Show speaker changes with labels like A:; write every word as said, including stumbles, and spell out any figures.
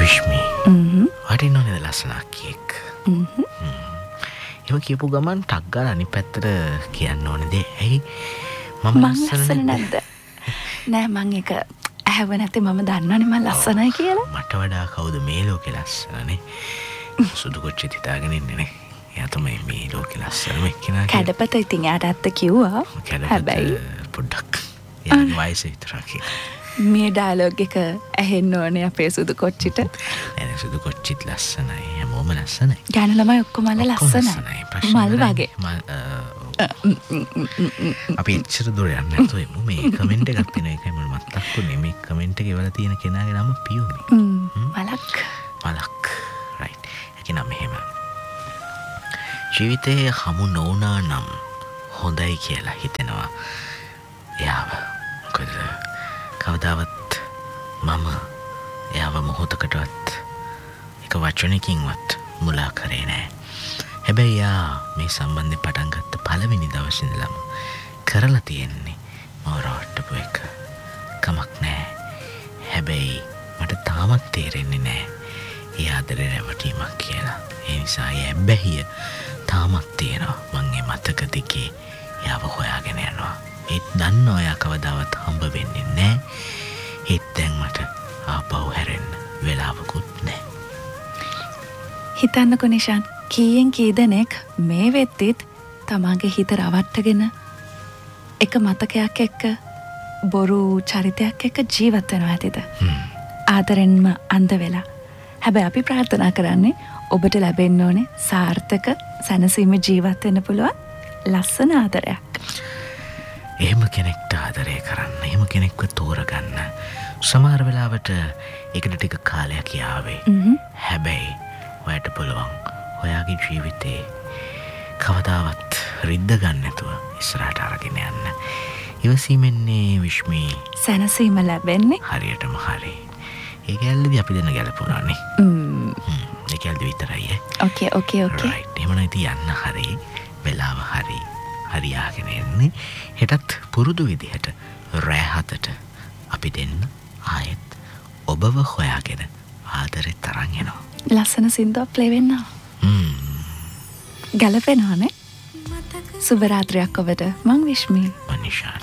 A: විශ්මි.
B: හ්ම්.
A: වටින්න ඕනේද ලස්සනක් කීයක්?
B: හ්ම්.
A: එහෙම කියපු ගමන් ටක් ගාලා අනිත් පැත්තට කියන්න ඕනේ දේ. ඇයි?
B: මම ලස්සන නැද්ද? නෑ මං එක ඇහුව නැති මම දන්නවනේ මම ලස්සනයි කියලා.
A: මට වඩා කවුද මේ ලෝකේ ලස්සනනේ? සුදු කොච්චි තිතාගෙන ඉන්නේ නේ. එයා තමයි මේ ලෝකේ ලස්සනම එක්කෙනා.
B: කැඩපත ඉතින් එයාට ඇත්ත කිව්වා.
A: හැබැයි පොඩ්ඩක් එයාගේ වයස විතරක්.
B: මේ ඩයලොග් එක ඇහෙන්න ඕනේ අපේ සුදු කොච්චිට.
A: එනේ සුදු කොච්චිත් ලස්සනයි. හැමෝම ලස්සනයි.
B: ගාන ළමයි ඔක්කොම ලස්සනයි. මල් වගේ.
A: අපි එච්චර දුර යන්නේ නැතුව එමු. මේ කමෙන්ට් එකක් තියෙන එකයි මම මතක් වුනේ. මේ කමෙන්ට් එකේ වල තියෙන කෙනාගේ නම පියුමි.
B: මලක්.
A: මලක්. රයිට්. ඒක නම එහෙම. ජීවිතේ හමු නොවුනා නම් හොඳයි කියලා හිතෙනවා. එයාව. මොකද කවදාවත් මම එයාව මොහොතකටවත් එක වචනකින්වත් මුලා කරේ නෑ. හැබැයි යා මේ සම්බන්ධය පටන් ගත්ත පළවෙනි දවසේ ඉඳලම කරලා තියෙන්නේ මව රවට්ටපු එක. කමක් නෑ. හැබැයි මට තාමත් තේරෙන්නේ නෑ ඒ ආදරේ රැවටීමක් කියලා. ඒ නිසා ඒ බැහැිය තාමත් තියෙනවා. මං ඒ මතක දිගේ යාව හොයාගෙන යනවා. ඒත් දන්නවා යා කවදාවත් හම්බ වෙන්නේ නෑ. ඒත් දැන් මට ආපහු හැරෙන්න වෙලාවකුත් නෑ.
B: හිතන්නකො නිෂාන් කීයෙන් කී දෙනෙක් මේ වෙද්දිත් තමාගේ හිත රවට්ටගෙන එක මතකයක් එක්ක බොරු චරිතයක් එක්ක ජීවත් වෙනවා ඇතිද? ආදරෙන්ම අන්ධ වෙලා. හැබැයි අපි ප්‍රාර්ථනා කරන්නේ ඔබට ලැබෙන්න ඕනේ සාර්ථක සැනසීම ජීවත් වෙන්න පුළුවන් ලස්සන ආදරයක්.
A: එහෙම කෙනෙක්ට ආදරය කරන්න, එහෙම කෙනෙක්ව තෝරගන්න. සමහර වෙලාවට ඒකට ටික කාලයක් යාවේ. හැබැයි ඔයාට පුළුවන් ඔයාගේ ජීවිතේ කවදාවත් රිද්ද ගන්න නැතුව ඉස්සරහට අරගෙන යන්න. ඉවසීමෙන්නේ විශ්මි
B: සැනසීම ලැබෙන්නේ
A: හරියටම හරි. ඒ ගැල්ලේදී අපි දෙන්න ගැලපුණානේ.
B: හ්ම්.
A: හ්ම්. ඒ ගැල්ලේ විතරයි ඈ.
B: ඕකේ ඕකේ ඕකේ.
A: රයිට්. එහෙම නැති යන්න හරි. වෙලාව හරි. හරියාගෙන එන්නේ. හෙටත් පුරුදු විදිහට රෑ හතට අපි දෙන්න ආයෙත් ඔබව හොයාගෙන ආදරේ තරන් එනවා.
B: ලස්සන සින්දුවක් ප්ලේ වෙනවා.
A: හ්ම්.
B: ගැලපෙනවනේ. සුබ රාත්‍රියක් ඔබට. මං විශ්මි.
A: මනිෂා